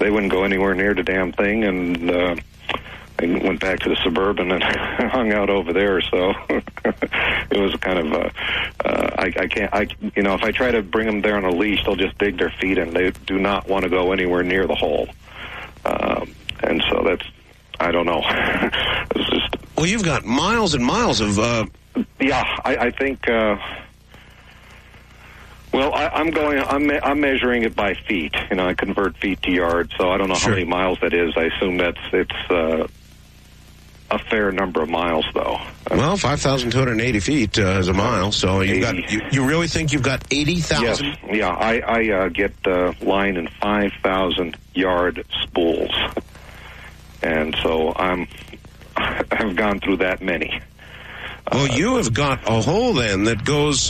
they wouldn't go anywhere near the damn thing, and I went back to the Suburban and hung out over there. So it was kind of if I try to bring them there on a leash, they'll just dig their feet in. They do not want to go anywhere near the hole, and so that's, I don't know. It's just, well, you've got miles and miles of. I think. Well, I'm measuring it by feet. I convert feet to yards, so I don't know how many miles that is. I assume it's a fair number of miles, though. Well, 5,280 feet is a mile, so you really think you've got 80,000? Yes, yeah. I get line in 5,000-yard spools, and so I've gone through that many. Well, you have got a hole then that goes.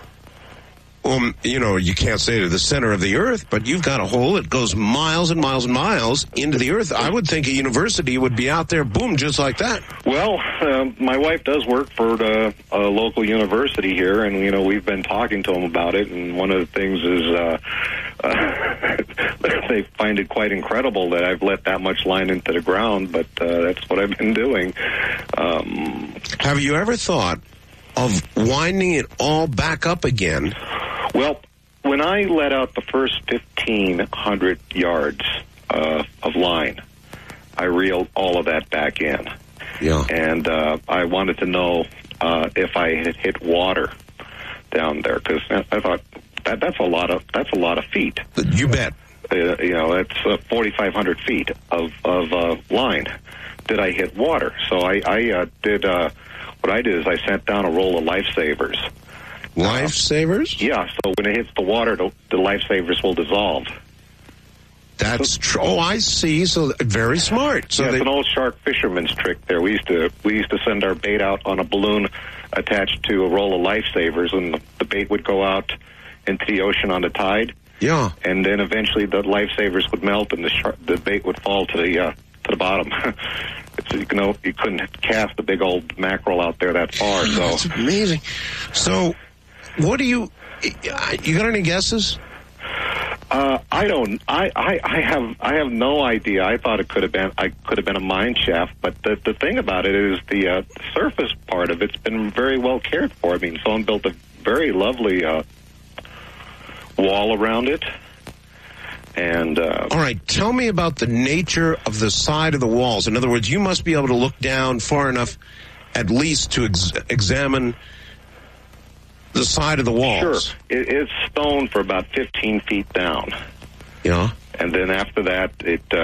You can't say to the center of the earth, but you've got a hole that goes miles and miles and miles into the earth. I would think a university would be out there, boom, just like that. Well, my wife does work for a local university here, and, we've been talking to them about it, and one of the things is they find it quite incredible that I've let that much line into the ground, but that's what I've been doing. Have you ever thought of winding it all back up again? Well, when I let out the first 1,500 yards of line, I reeled all of that back in. Yeah. And I wanted to know if I had hit water down there, because I thought that's a lot of feet. You bet. That's 4,500 feet of line. Did I hit water? So I did. What I did is I sent down a roll of lifesavers. Lifesavers? Yeah, so when it hits the water, the lifesavers will dissolve. That's true. Oh, I see. So very smart. So it's an old shark fisherman's trick there. We used to send our bait out on a balloon attached to a roll of lifesavers, and the bait would go out into the ocean on the tide. Yeah. And then eventually the lifesavers would melt, and the bait would fall to the bottom. You couldn't cast a big old mackerel out there that far. So that's amazing. So, what do you got any guesses? I don't. I have no idea. I thought it could have been a mine shaft, but the thing about it is the surface part of it's been very well cared for. I mean, someone built a very lovely wall around it. And all right, tell me about the nature of the side of the walls. In other words, you must be able to look down far enough, at least, to examine the side of the walls. Sure, it's stone for about 15 feet down. Yeah, and then after that,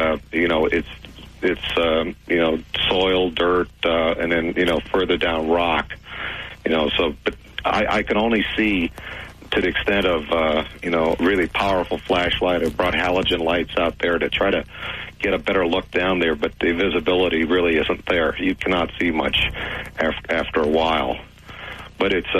it's soil, dirt, and then further down rock. So but I can only see to the extent of, really powerful flashlight. I brought halogen lights out there to try to get a better look down there, but the visibility really isn't there. You cannot see much after a while. But it's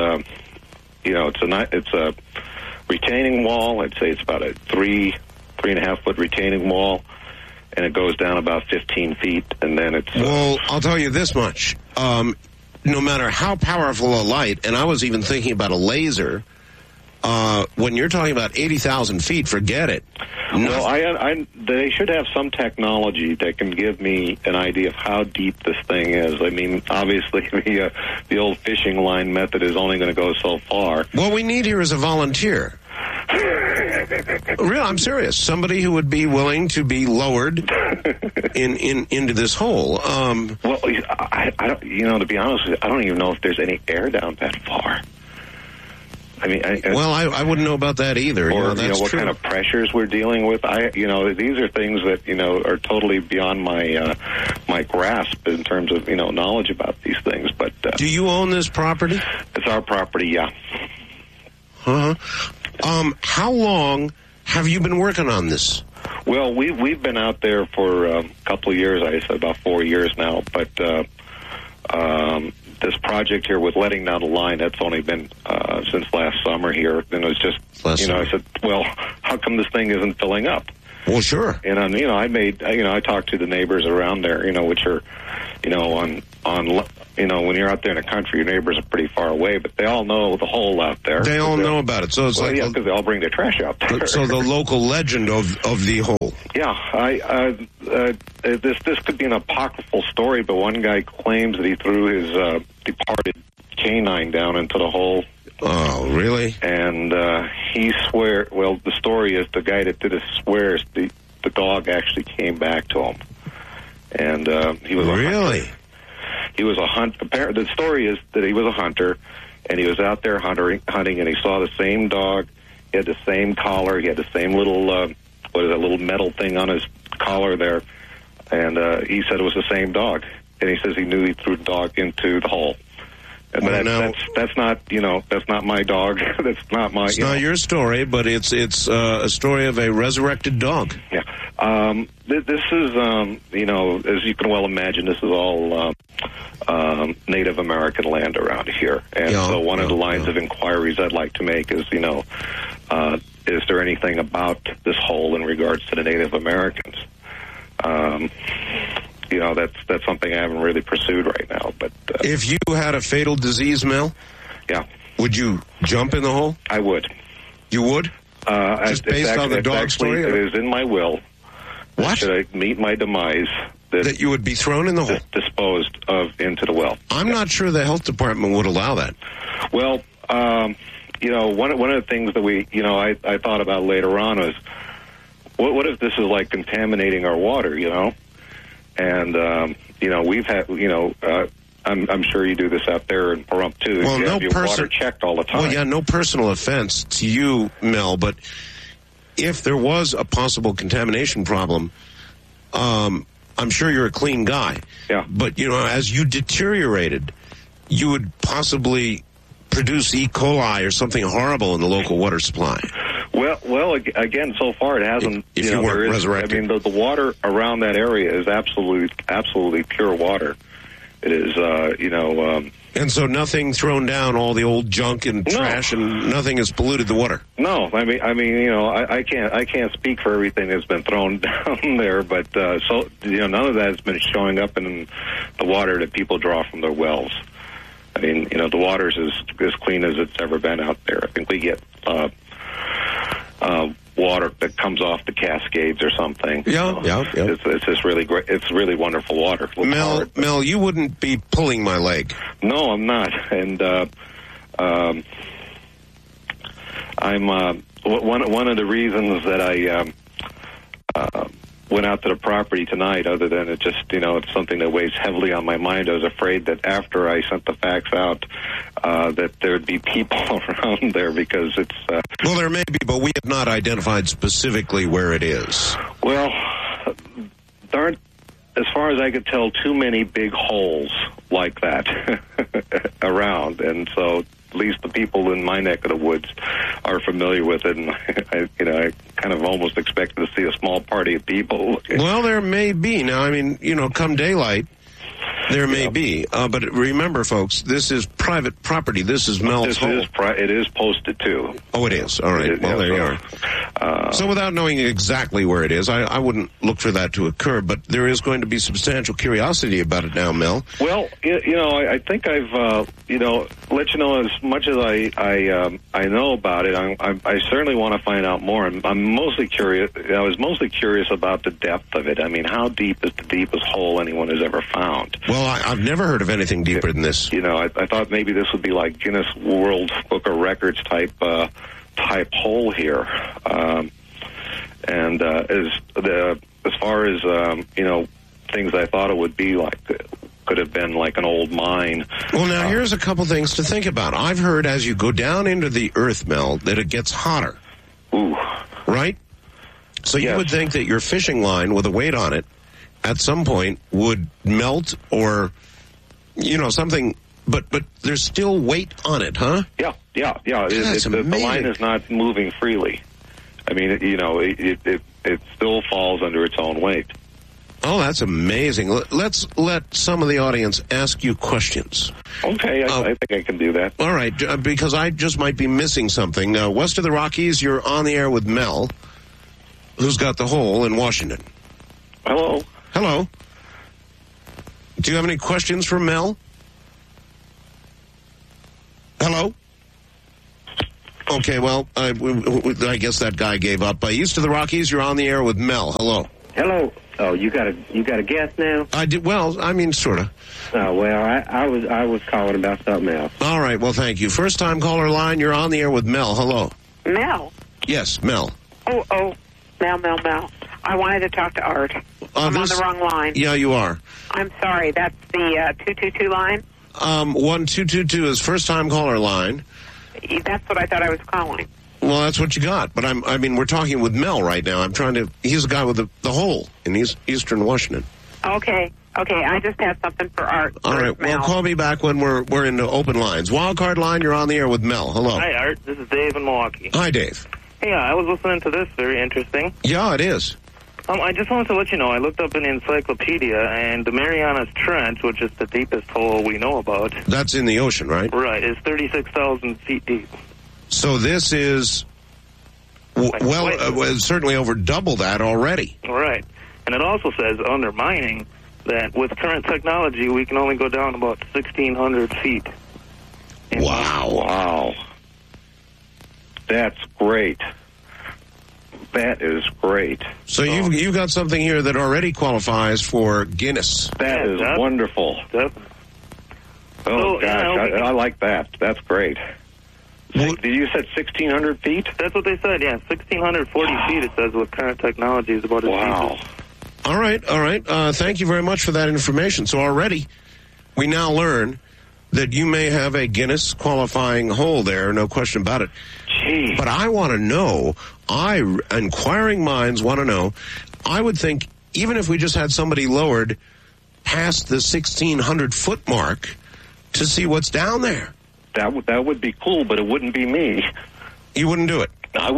a retaining wall. I'd say it's about a 3.5 foot retaining wall, and it goes down about 15 feet, and then it's... Well, I'll tell you this much. No matter how powerful a light, and I was even thinking about a laser... when you're talking about 80,000 feet, forget it. Well, they should have some technology that can give me an idea of how deep this thing is. I mean, obviously, the old fishing line method is only going to go so far. What we need here is a volunteer. Real, I'm serious. Somebody who would be willing to be lowered into this hole. Well, I don't. To be honest with you, I don't even know if there's any air down that far. I mean, I wouldn't know about that either. Or that's what true. kind of pressures we're dealing with. These are things that are totally beyond my grasp in terms of knowledge about these things. But do you own this property? It's our property, yeah. How long have you been working on this? Well, we've been out there for a couple of years. I said about 4 years now, but. This project here with letting down the line, that's only been since last summer here. And it was just, I said, well, how come this thing isn't filling up? Well, sure. And, I talked to the neighbors around there, which are, on when you're out there in the country, your neighbors are pretty far away, but they all know the hole out there. They all know about it. So it's because they all bring their trash out there. So the local legend of the hole. Yeah, this could be an apocryphal story, but one guy claims that he threw his departed canine down into the hole. Oh, really? And he swears. Well, the story is the guy that did it swears the dog actually came back to him, and he was really. He was a hunt. Apparently, the story is that he was a hunter, and he was out there hunting, and he saw the same dog. He had the same collar. He had the same little little metal thing on his collar there, and he said it was the same dog. And he says he knew he threw the dog into the hole. But that's not that's not my dog. That's not my. It's not your story, but it's a story of a resurrected dog. Yeah. This is as you can well imagine, this is all Native American land around here, and so one of the lines of inquiries I'd like to make is is there anything about this hole in regards to the Native Americans? That's something I haven't really pursued right now. But if you had a fatal disease, Mel, would you jump in the hole? I would. You would? Just based on the dog story? It is in my will. What? Should I meet my demise, that you would be thrown in the hole? Disposed of into the well. I'm not sure the health department would allow that. Well, one of the things that I thought about later on was, what if this is like contaminating our water, And, we've had, I'm sure you do this out there in Pahrump, too. Well, you have your water checked all the time. Well, yeah, no personal offense to you, Mel, but if there was a possible contamination problem, I'm sure you're a clean guy. Yeah. But, as you deteriorated, you would possibly produce E. coli or something horrible in the local water supply. Well, again, so far it hasn't. If you weren't resurrected. I mean, the water around that area is absolutely pure water. It is, And so nothing thrown down, all the old junk and trash, and nothing has polluted the water. No, I mean, I can't speak for everything that's been thrown down there, but none of that has been showing up in the water that people draw from their wells. I mean, the water's as clean as it's ever been out there. I think we get water that comes off the Cascades or something. Yeah. It's just really great. It's really wonderful water. Mel, you wouldn't be pulling my leg. No, I'm not. And I'm one of the reasons that I went out to the property tonight, other than it just, it's something that weighs heavily on my mind. I was afraid that after I sent the fax out, that there'd be people around there because it's... Well, there may be, but we have not identified specifically where it is. Well, there aren't, as far as I could tell, too many big holes like that around, and so at least the people in my neck of the woods are familiar with it, and I kind of almost expected to see a small party of people. Well, there may be. Now, I mean, come daylight, there may be. But remember, folks, this is private property. This is Mel's hole. It is posted, too. Oh, it is. All right. Well, there you are. So without knowing exactly where it is, I wouldn't look for that to occur, but there is going to be substantial curiosity about it now, Mel. Well, I think I've, let you know as much as I know about it. I certainly want to find out more. I'm mostly curious. I was mostly curious about the depth of it. I mean, how deep is the deepest hole anyone has ever found? Well, I've never heard of anything deeper than this. I thought maybe this would be like Guinness World Book of Records type hole here. And as far as things I thought it would be like, could have been like an old mine. Well, now here's a couple things to think about. I've heard as you go down into the earth, Mel, that it gets hotter. Ooh. Right? So you would think that your fishing line with a weight on it at some point would melt or, something, but there's still weight on it, huh? Yeah. The line is not moving freely. I mean, it still falls under its own weight. Oh, that's amazing. Let's let some of the audience ask you questions. Okay, I think I can do that. All right, because I just might be missing something. West of the Rockies, you're on the air with Mel, who's got the hole in Washington. Hello. Hello. Do you have any questions for Mel? Hello? Okay, well, I guess that guy gave up. East of the Rockies, you're on the air with Mel. Hello. Hello. Oh, you got a guess now? I did. Well, I mean, sort of. Oh, well, I was calling about something else. All right. Well, thank you. First time caller line. You're on the air with Mel. Hello. Mel. Yes, Mel. Oh, Mel. I wanted to talk to Art. I'm on the wrong line. Yeah, you are. I'm sorry. That's the 222 line? 1222 is first time caller line. That's what I thought I was calling. Well, that's what you got. But we're talking with Mel right now. He's the guy with the hole in Eastern Washington. Okay. I just had something for Art. All right. Mel. Well, call me back when we're in the open lines. Wildcard line, you're on the air with Mel. Hello. Hi, Art. This is Dave in Milwaukee. Hi, Dave. Yeah, I was listening to this. Very interesting. Yeah, it is. I just wanted to let you know, I looked up in the encyclopedia, and the Marianas Trench, which is the deepest hole we know about. That's in the ocean, right? Right. Is 36,000 feet deep. So this is, certainly over double that already. Right. And it also says, under mining, that with current technology, we can only go down about 1,600 feet. Wow. That's great. That is great. So you've got something here that already qualifies for Guinness. That is wonderful. Oh, gosh, I like that. That's great. Did you said 1,600 feet? That's what they said, yeah. 1,640 feet, it says, with current technology is about as deep as. All right. Thank you very much for that information. So already we now learn that you may have a Guinness qualifying hole there, no question about it. Gee. But I want to know, inquiring minds want to know, I would think even if we just had somebody lowered past the 1,600-foot mark to see what's down there. That would be cool, but it wouldn't be me. You wouldn't do it?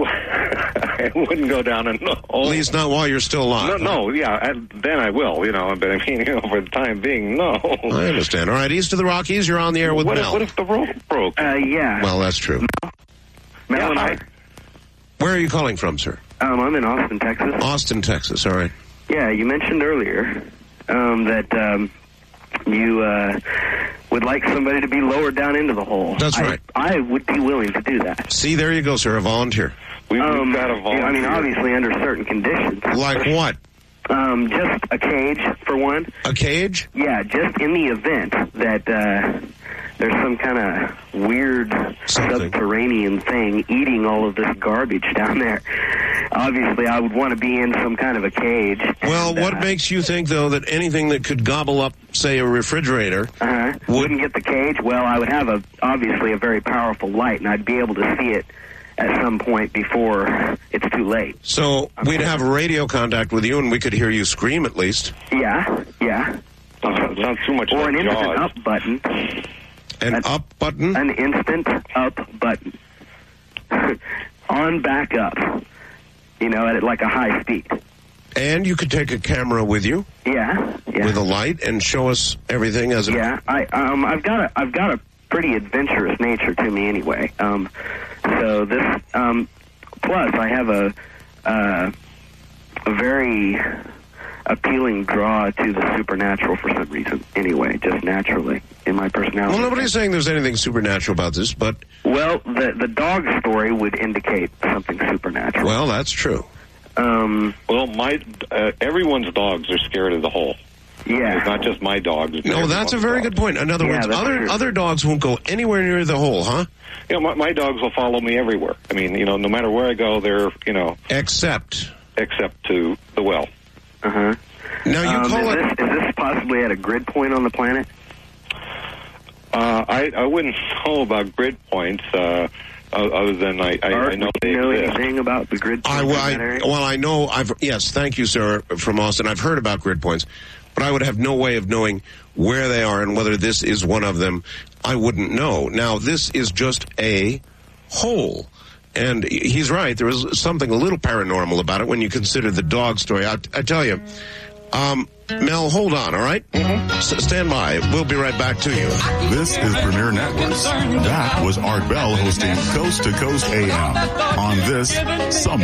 I wouldn't go down and no. At least not while you're still alive. No, then I will, but I mean, for the time being, no. I understand. All right, east of the Rockies, you're on the air with Mel. What if the rope broke? Yeah. Well, that's true. Mel and I. Where are you calling from, sir? I'm in Austin, Texas. Austin, Texas, all right. Yeah, you mentioned earlier that you would like somebody to be lowered down into the hole. That's right. I would be willing to do that. See, there you go, sir, a volunteer. We've got a volunteer. I mean, obviously under certain conditions. Like what? Just a cage, for one. A cage? Yeah, just in the event that there's some kind of weird subterranean thing eating all of this garbage down there. Obviously, I would want to be in some kind of a cage. Well, what makes you think, though, that anything that could gobble up, say, a refrigerator... wouldn't get the cage? Well, I would have, obviously, a very powerful light, and I'd be able to see it at some point before it's too late. So we'd have radio contact with you, and we could hear you scream, at least. Yeah. Not too much or like an instant Jaws. up button. An up button? An instant up button. On back up. At like a high speed. And you could take a camera with you? Yeah. With a light and show us everything as it... Yeah, I've got a pretty adventurous nature to me anyway. So this, plus I have a very appealing draw to the supernatural for some reason anyway, just naturally in my personality. Well, nobody's saying there's anything supernatural about this, but... Well, the dog story would indicate something supernatural. Well, that's true. Everyone's dogs are scared of the hole. Yeah. It's not just my dogs. No, that's a very good point. In other words, other dogs won't go anywhere near the hole, huh? My dogs will follow me everywhere. I mean, no matter where I go, they're, Except to the well. Uh-huh. Now, you call is this possibly at a grid point on the planet? I wouldn't know about grid points, other than I know they exist. Anything about the grid points in that area? Well, I know, yes, thank you, sir, from Austin. I've heard about grid points, but I would have no way of knowing where they are and whether this is one of them. I wouldn't know. Now, this is just a hole. And he's right. There is something a little paranormal about it when you consider the dog story. I tell you, Mel, hold on, all right? Mm-hmm. Stand by. We'll be right back to you. This is Premier Networks. That was Art Bell hosting Coast to Coast AM on this Summer.